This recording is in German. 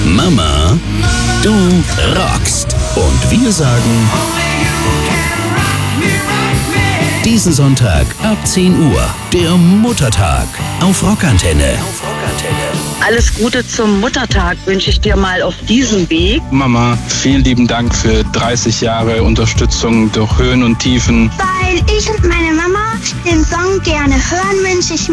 Mama, du rockst. Und wir sagen, diesen Sonntag ab 10 Uhr, der Muttertag auf Rockantenne. Alles Gute zum Muttertag wünsche ich dir mal auf diesem Weg. Mama, vielen lieben Dank für 30 Jahre Unterstützung durch Höhen und Tiefen. Weil ich und meine Mama den Song gerne hören, wünsche ich